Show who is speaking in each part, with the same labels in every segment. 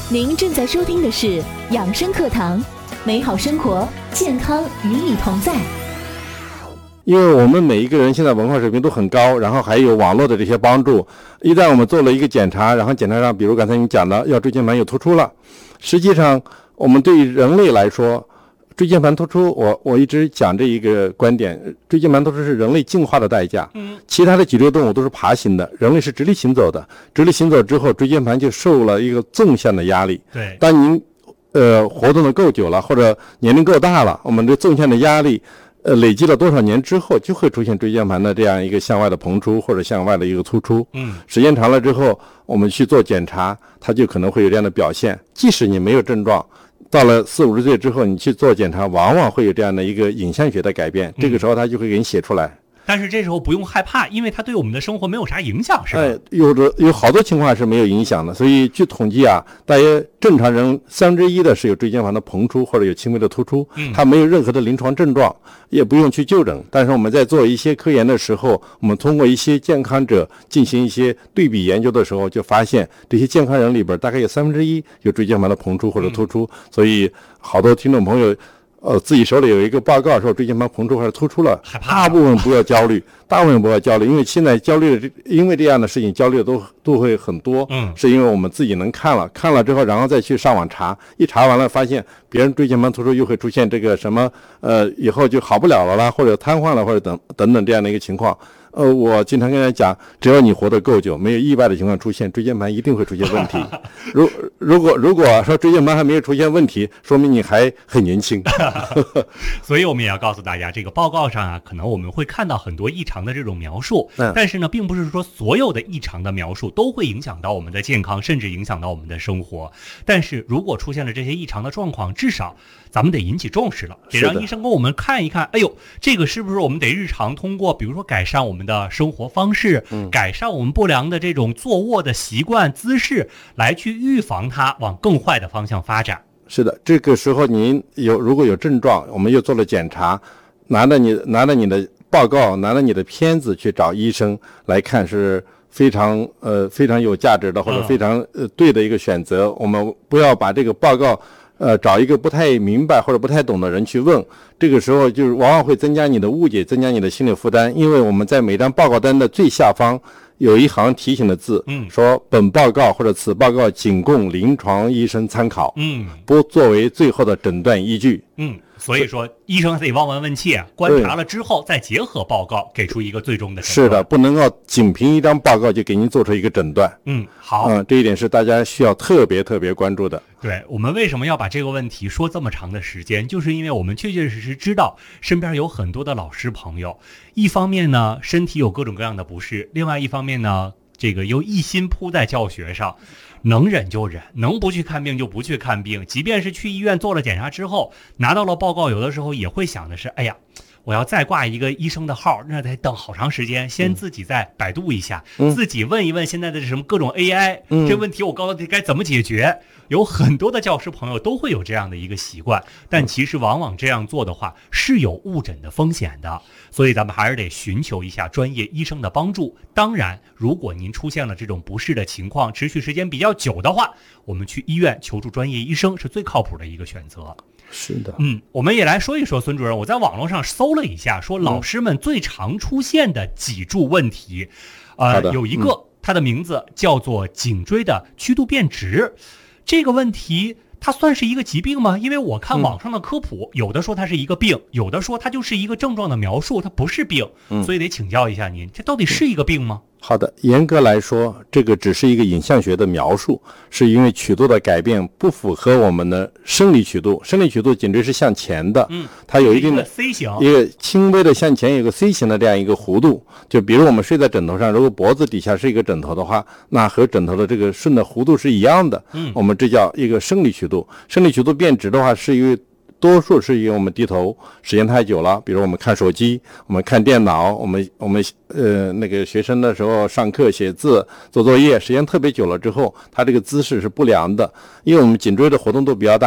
Speaker 1: 您正在收听的是养生课堂，美好生活，健康与你同在。
Speaker 2: 因为我们每一个人现在文化水平都很高，然后还有网络的这些帮助，一旦我们做了一个检查，然后检查上比如刚才你讲的腰椎间盘有突出了，实际上我们对于人类来说，椎间盘突出我一直讲这一个观点，椎间盘突出是人类进化的代价。其他的脊椎动物都是爬行的，人类是直立行走的，直立行走之后椎间盘就受了一个纵向的压力。
Speaker 3: 对，
Speaker 2: 当您活动的够久了，或者年龄够大了，我们这纵向的压力累积了多少年之后，就会出现椎间盘的这样一个向外的膨出或者向外的一个突出。时间长了之后，我们去做检查，它就可能会有这样的表现。即使你没有症状，到了40-50岁之后，你去做检查，往往会有这样的一个影像学的改变。这个时候它就会给你写出来。
Speaker 3: 但是这时候不用害怕，因为它对我们的生活没有啥影响，是吧？
Speaker 2: 有好多情况是没有影响的。所以据统计啊，大约正常人1/3的是有椎间盘的膨出或者有轻微的突出，它没有任何的临床症状，也不用去就诊。但是我们在做一些科研的时候，我们通过一些健康者进行一些对比研究的时候，就发现这些健康人里边大概有1/3有椎间盘的膨出或者突出。所以好多听众朋友自己手里有一个报告说椎间盘膨出还是突出了，大部分不要焦虑，因为现在焦虑的，因为这样的事情焦虑的都会很多。是因为我们自己能看了之后，然后再去上网查，一查完了发现别人椎间盘突出又会出现这个什么以后就好不了了啦，或者瘫痪了，或者等等这样的一个情况。我经常跟人家讲，只要你活得够久，没有意外的情况出现，椎间盘一定会出现问题。如果说椎间盘还没有出现问题，说明你还很年轻。
Speaker 3: 所以我们也要告诉大家，这个报告上啊，可能我们会看到很多异常的这种描述，但是呢，并不是说所有的异常的描述都会影响到我们的健康，甚至影响到我们的生活。但是如果出现了这些异常的状况，至少咱们得引起重视了，得让医生跟我们看一看，哎呦，这个是不是我们得日常通过比如说改善我们的生活方式，改善我们不良的这种坐卧的习惯姿势，来去预防它往更坏的方向发展。
Speaker 2: 是的，这个时候您如果有症状，我们又做了检查，拿着你的报告，拿着你的片子去找医生来看，是非常有价值的，或者非常对的一个选择。我们不要把这个报告找一个不太明白或者不太懂的人去问，这个时候就是往往会增加你的误解，增加你的心理负担。因为我们在每张报告单的最下方有一行提醒的字，说本报告或者此报告仅供临床医生参考，不作为最后的诊断依据。
Speaker 3: 所以说医生得望闻问切，观察了之后再结合报告给出一个最终的诊断。
Speaker 2: 是的，不能够仅凭一张报告就给您做出一个诊断。
Speaker 3: 好，
Speaker 2: 这一点是大家需要特别关注的。
Speaker 3: 对，我们为什么要把这个问题说这么长的时间，就是因为我们确确实实知道身边有很多的老师朋友，一方面呢身体有各种各样的不适，另外一方面呢这个又一心扑在教学上，能忍就忍，能不去看病就不去看病。即便是去医院做了检查之后，拿到了报告，有的时候也会想的是，哎呀，我要再挂一个医生的号，那得等好长时间，先自己再百度一下，自己问一问现在的什么各种 AI，这问题我告诉他该怎么解决。有很多的教师朋友都会有这样的一个习惯，但其实往往这样做的话是有误诊的风险的，所以咱们还是得寻求一下专业医生的帮助。当然，如果您出现了这种不适的情况，持续时间比较久的话，我们去医院求助专业医生是最靠谱的一个选择。
Speaker 2: 是的，
Speaker 3: 我们也来说一说，孙主任，我在网络上搜了一下，说老师们最常出现的脊柱问题，有一个，它的名字叫做颈椎的曲度变直。这个问题它算是一个疾病吗？因为我看网上的科普，有的说它是一个病，有的说它就是一个症状的描述，它不是病，所以得请教一下您，这到底是一个病吗？
Speaker 2: 好的，严格来说，这个只是一个影像学的描述，是因为曲度的改变不符合我们的生理曲度。生理曲度颈椎是向前的，它有一定的
Speaker 3: C 型，
Speaker 2: 一个轻微的向前，有个 C 型的这样一个弧度。就比如我们睡在枕头上，如果脖子底下是一个枕头的话，那和枕头的这个顺的弧度是一样的。我们这叫一个生理曲度。生理曲度变直的话，是因为多数是因为我们低头时间太久了，比如我们看手机，我们看电脑，我们那个学生的时候上课写字做作业，时间特别久了之后，他这个姿势是不良的。因为我们颈椎的活动度比较大，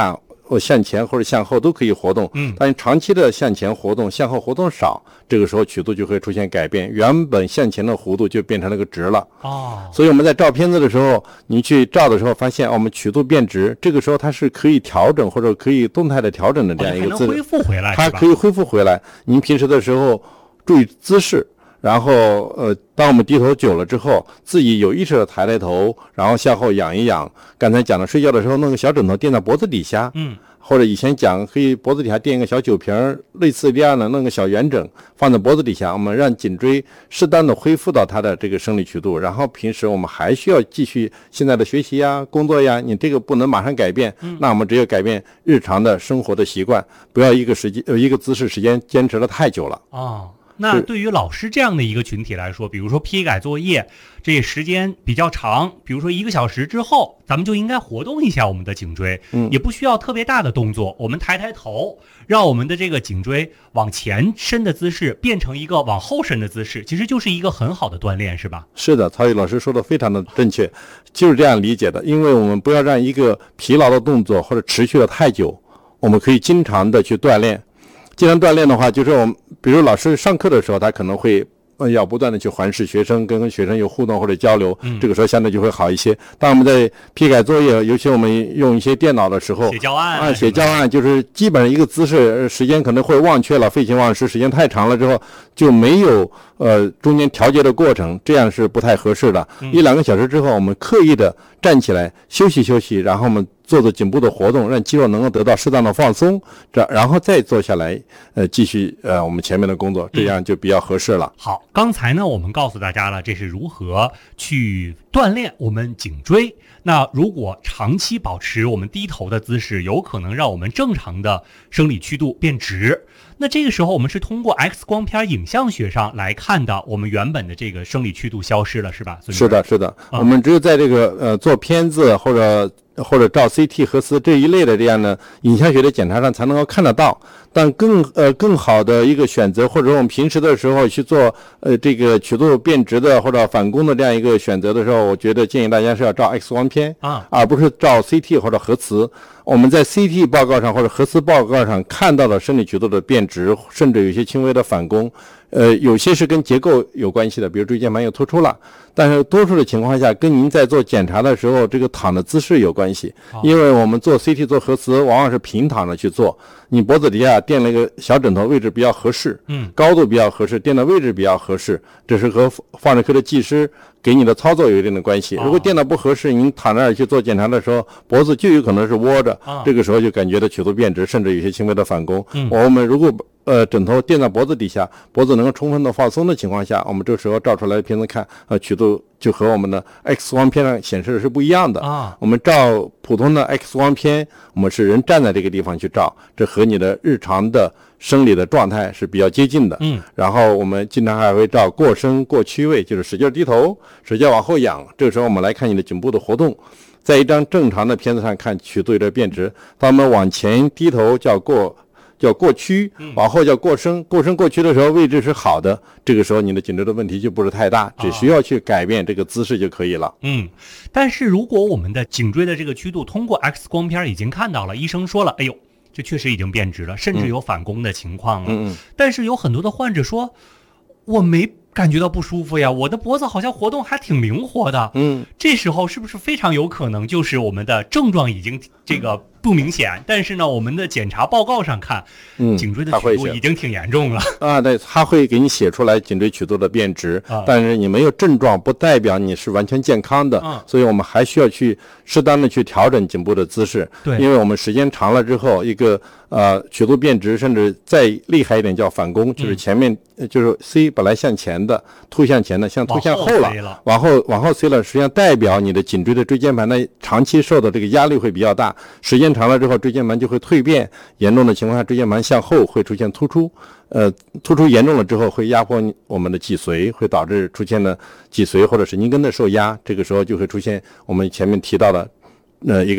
Speaker 2: 向前或者向后都可以活动，但是长期的向前活动，向后活动少，这个时候曲度就会出现改变，原本向前的弧度就变成了个直了。所以我们在照片子的时候，你去照的时候发现，我们曲度变直，这个时候它是可以调整或者可以动态的调整的这样一个姿势，
Speaker 3: 恢复回来，
Speaker 2: 它可以恢复回来。您平时的时候注意姿势。然后当我们低头久了之后，自己有意识的抬抬头，然后向后仰一仰。刚才讲的睡觉的时候弄个小枕头垫在脖子底下，或者以前讲可以脖子底下垫一个小酒瓶，类似这样的弄个小圆枕放在脖子底下，我们让颈椎适当的恢复到它的这个生理曲度。然后平时我们还需要继续现在的学习呀、工作呀，你这个不能马上改变，那我们只有改变日常的生活的习惯，不要一个姿势时间坚持了太久了。
Speaker 3: 那对于老师这样的一个群体来说，比如说批改作业，这时间比较长，比如说1个小时之后，咱们就应该活动一下我们的颈椎，也不需要特别大的动作，我们抬抬头，让我们的这个颈椎往前伸的姿势变成一个往后伸的姿势，其实就是一个很好的锻炼，是吧？
Speaker 2: 是的，曹宇老师说的非常的正确，就是这样理解的。因为我们不要让一个疲劳的动作或者持续的太久，我们可以经常的去锻炼。经常锻炼的话，就是我们比如老师上课的时候，他可能会要不断的去环视学生，跟学生有互动或者交流，这个时候相对就会好一些。当我们在批改作业，尤其我们用一些电脑的时候，写教案就是基本上一个姿势，时间可能会忘却了，废寝忘食，时间太长了之后就没有中间调节的过程，这样是不太合适的。1-2个小时之后，我们刻意的站起来休息休息，然后我们做颈部的活动，让肌肉能够得到适当的放松，然后再坐下来继续我们前面的工作，这样就比较合适了。
Speaker 3: 好，刚才呢我们告诉大家了这是如何去锻炼我们颈椎。那如果长期保持我们低头的姿势，有可能让我们正常的生理曲度变直。那这个时候我们是通过 X 光片影像学上来看的，我们原本的这个生理曲度消失了，是吧？
Speaker 2: 是的，是的，我们只有在这个做片子或者照 CT 核磁这一类的这样的影像学的检查上才能够看得到。但更好的一个选择，或者我们平时的时候去做这个曲度变直的或者反弓的这样一个选择的时候，我觉得建议大家是要照 X 光片而不是照 CT 或者核磁。我们在 CT 报告上或者核磁报告上看到了生理曲度的变直，甚至有些轻微的反弓，有些是跟结构有关系的，比如椎间盘又突出了，但是多数的情况下跟您在做检查的时候这个躺的姿势有关系。因为我们做 CT 做核磁往往是平躺着去做，你脖子底下垫了一个小枕头，位置比较合适，高度比较合适，垫的位置比较合适，这是和放射科的技师给你的操作有一定的关系。如果垫的不合适，您躺那儿去做检查的时候，脖子就有可能是窝着，这个时候就感觉到曲度变直，甚至有些轻微的反弓。我们如果枕头垫在脖子底下，脖子能够充分的放松的情况下，我们这时候照出来的片子看，曲度就和我们的 X 光片上显示的是不一样的。我们照普通的 X 光片，我们是人站在这个地方去照，这和你的日常的生理的状态是比较接近的。然后我们经常还会照过身过屈位，就是使劲低头，使劲往后仰，这个时候我们来看你的颈部的活动。在一张正常的片子上看曲度有点变直，当我们往前低头叫过屈，往后叫过身，过身过屈的时候位置是好的，这个时候你的颈椎的问题就不是太大，只需要去改变这个姿势就可以了。
Speaker 3: 但是如果我们的颈椎的这个曲度通过 X 光片已经看到了，医生说了，哎呦，这确实已经变直了，甚至有反弓的情况了。但是有很多的患者说，我没感觉到不舒服呀，我的脖子好像活动还挺灵活的。这时候是不是非常有可能就是我们的症状已经这个不明显，但是呢我们的检查报告上看，颈椎的曲度已经挺严重了。
Speaker 2: 对，他会给你写出来颈椎曲度的变直，但是你没有症状不代表你是完全健康的，所以我们还需要去适当的去调整颈部的姿势。
Speaker 3: 对，
Speaker 2: 因为我们时间长了之后，一个曲度变直，甚至再厉害一点叫反弓，就是前面就是 C 本来向前的凸向前的，像凸向后了，往后 C 了，实际上代表你的颈椎的椎间盘呢长期受的这个压力会比较大，时间长了之后椎间盘就会蜕变，严重的情况下椎间盘向后会出现突出，突出严重了之后会压迫我们的脊髓，会导致出现了脊髓或者神经根的受压，这个时候就会出现我们前面提到的一个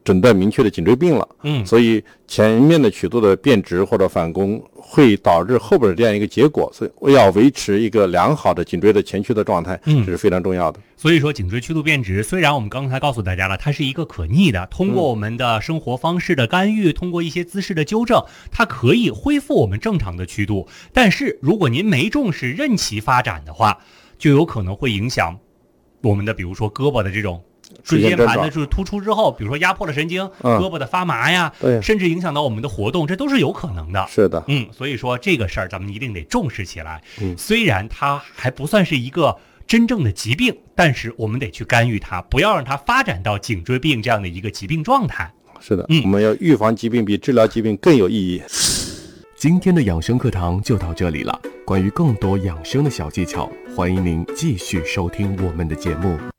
Speaker 2: 诊断明确的颈椎病了。所以前面的曲度的变直或者反弓会导致后边的这样一个结果，所以我要维持一个良好的颈椎的前屈的状态，这是非常重要的。
Speaker 3: 所以说颈椎曲度变直，虽然我们刚才告诉大家了，它是一个可逆的，通过我们的生活方式的干预，通过一些姿势的纠正，它可以恢复我们正常的曲度。但是如果您没重视，任其发展的话，就有可能会影响我们的，比如说胳膊的这种椎间盘的就是突出之后，比如说压迫了神经，胳膊的发麻呀，甚至影响到我们的活动，这都是有可能的。
Speaker 2: 是的，
Speaker 3: 所以说这个事儿咱们一定得重视起来。虽然它还不算是一个真正的疾病，但是我们得去干预它，不要让它发展到颈椎病这样的一个疾病状态。
Speaker 2: 是的，我们要预防疾病比治疗疾病更有意义。
Speaker 4: 今天的养生课堂就到这里了。关于更多养生的小技巧，欢迎您继续收听我们的节目。